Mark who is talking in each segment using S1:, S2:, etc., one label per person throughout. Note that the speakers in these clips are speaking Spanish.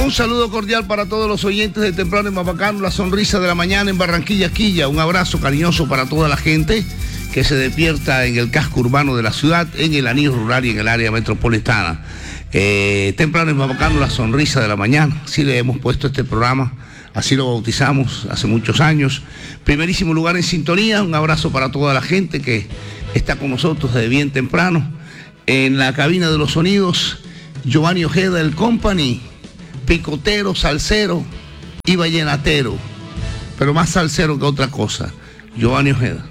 S1: Un saludo cordial para todos los oyentes de Temprano en Mapacano, la sonrisa de la mañana en Barranquilla, Quilla. Un abrazo cariñoso para toda la gente que se despierta en el casco urbano de la ciudad, en el anillo rural y en el área metropolitana. Temprano en Mapacano, la sonrisa de la mañana. Así le hemos puesto este programa, así lo bautizamos hace muchos años. Primerísimo lugar en sintonía. Un abrazo para toda la gente que está con nosotros desde bien temprano. En la cabina de los sonidos, Giovanni Ojeda, el Company, picotero, salsero y vallenatero, pero más salsero que otra cosa, Giovanni Ojeda.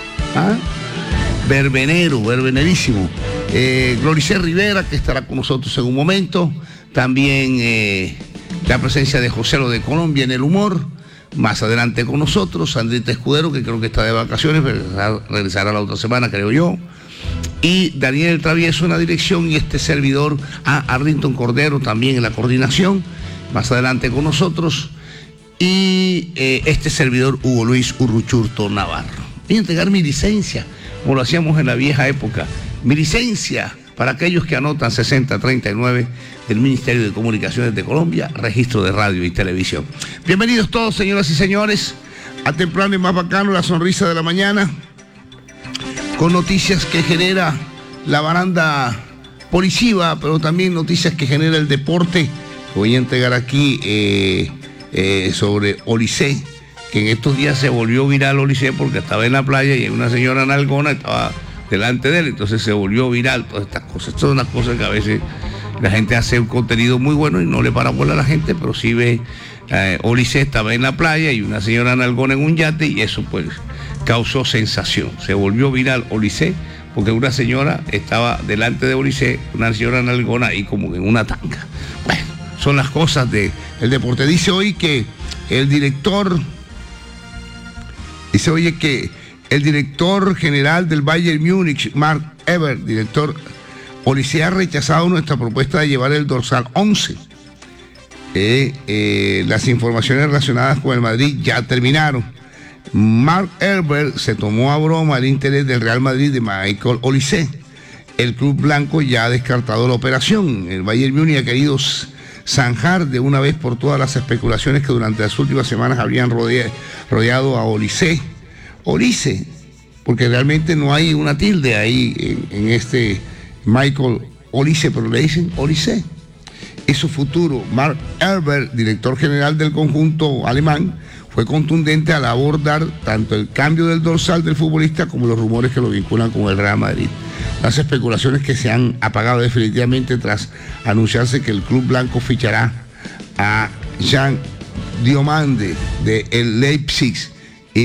S1: Verbenerísimo. Gloricé Rivera, que estará con nosotros en un momento. También la presencia de José Lo de Colombia en el humor, más adelante con nosotros. Andrita Escudero, que creo que está de vacaciones, regresará la otra semana, creo yo. Y Daniel el Travieso en la dirección, y este servidor, Arlington Cordero también en la coordinación, más adelante con nosotros, y este servidor, Hugo Luis Urruchurto Navarro. Voy a entregar mi licencia, como lo hacíamos en la vieja época, mi licencia para aquellos que anotan 6039 del Ministerio de Comunicaciones de Colombia, registro de radio y televisión. Bienvenidos todos, señoras y señores, a Temprano y Mapacano, la sonrisa de la mañana, con noticias que genera la baranda policiva, pero también noticias que genera el deporte. Voy a entregar aquí sobre Olicé, que en estos días se volvió viral Olicé porque estaba en la playa y una señora nalgona estaba delante de él, entonces se volvió viral todas estas cosas. Estas son unas cosas que a veces la gente hace un contenido muy bueno y no le para bola a la gente, pero sí ve, Olicé estaba en la playa y una señora nalgona en un yate, y eso pues causó sensación. Se volvió viral Olicé porque una señora estaba delante de Olicé, una señora nalgona y como en una tanga. Bueno, son las cosas del deporte. Dice hoy que el director general del Bayern Múnich, Mark Eber, director, Olicé ha rechazado nuestra propuesta de llevar el dorsal 11. Las informaciones relacionadas con el Madrid ya terminaron. Mark Eber se tomó a broma el interés del Real Madrid de Michael Olicé. El club blanco ya ha descartado la operación. El Bayern Múnich ha querido zanjar de una vez por todas las especulaciones que durante las últimas semanas habrían rodeado a Olicé, porque realmente no hay una tilde ahí en este Michael Olicé, pero le dicen Olicé. Es su futuro. Mark Eber, director general del conjunto alemán, fue contundente al abordar tanto el cambio del dorsal del futbolista como los rumores que lo vinculan con el Real Madrid. Las especulaciones que se han apagado definitivamente tras anunciarse que el club blanco fichará a Jan Diomande de el Leipzig y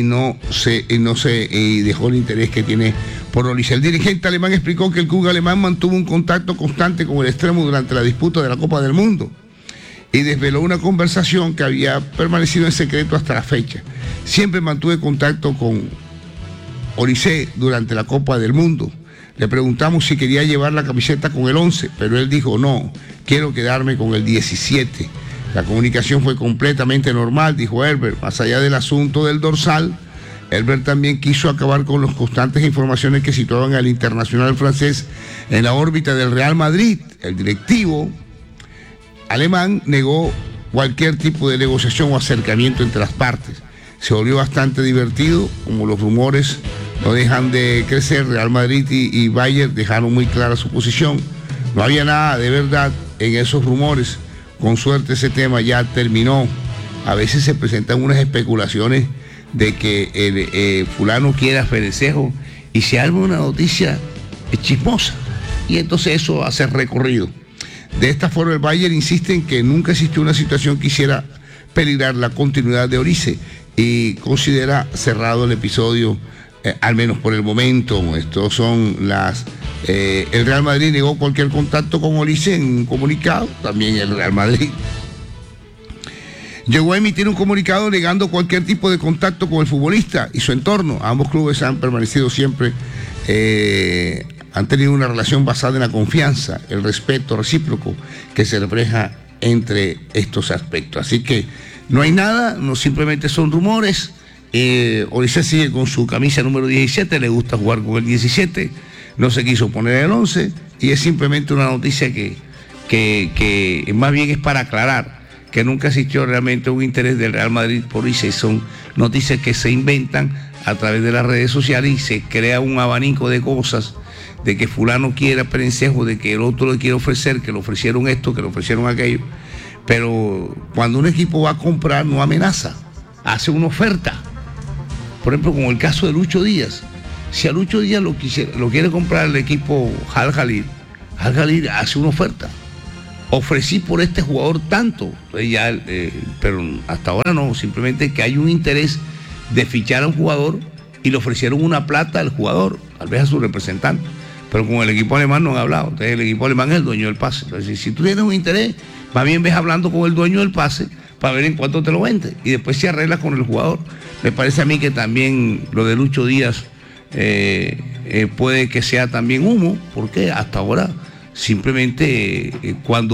S1: dejó el interés que tiene por Olicé. El dirigente alemán explicó que el club alemán mantuvo un contacto constante con el extremo durante la disputa de la Copa del Mundo y desveló una conversación que había permanecido en secreto hasta la fecha. Siempre mantuve contacto con Olicé durante la Copa del Mundo. Le preguntamos si quería llevar la camiseta con el 11, pero él dijo no, quiero quedarme con el 17. La comunicación fue completamente normal, dijo Herbert. Más allá del asunto del dorsal, Herbert también quiso acabar con las constantes informaciones que situaban al internacional francés en la órbita del Real Madrid. El directivo alemán negó cualquier tipo de negociación o acercamiento entre las partes. Se volvió bastante divertido, como los rumores no dejan de crecer. Real Madrid y Bayern dejaron muy clara su posición. No había nada de verdad en esos rumores. Con suerte ese tema ya terminó. A veces se presentan unas especulaciones de que el fulano quiere a Ferecejo y se arma una noticia chismosa, y entonces eso hace recorrido. De esta forma el Bayern insiste en que nunca existió una situación que hiciera peligrar la continuidad de Olicé y considera cerrado el episodio, al menos por el momento. Estos son el Real Madrid negó cualquier contacto con Olicé en un comunicado. También el Real Madrid llegó a emitir un comunicado negando cualquier tipo de contacto con el futbolista y su entorno. Ambos clubes han permanecido siempre, han tenido una relación basada en la confianza, el respeto recíproco que se refleja entre estos aspectos. Así que no hay nada, no simplemente son rumores. Olicé sigue con su camisa número 17, le gusta jugar con el 17, no se quiso poner el 11, y es simplemente una noticia que más bien es para aclarar que nunca existió realmente un interés del Real Madrid por Isey. Son noticias que se inventan a través de las redes sociales y se crea un abanico de cosas, de que fulano quiere a Perencejo, de que el otro le quiere ofrecer, que le ofrecieron esto, que le ofrecieron aquello. Pero cuando un equipo va a comprar, no amenaza, hace una oferta. Por ejemplo, como el caso de Lucho Díaz. Si a Lucho Díaz lo quiere comprar el equipo Al Jalil hace una oferta. Ofrecí por este jugador tanto, pero hasta ahora no, simplemente que hay un interés de fichar a un jugador y le ofrecieron una plata al jugador, tal vez a su representante, pero con el equipo alemán no han hablado. Entonces el equipo alemán es el dueño del pase. Entonces, si tú tienes un interés, más bien ves hablando con el dueño del pase para ver en cuánto te lo vende y después se arregla con el jugador. Me parece a mí que también lo de Lucho Díaz puede que sea también humo, porque hasta ahora simplemente cuando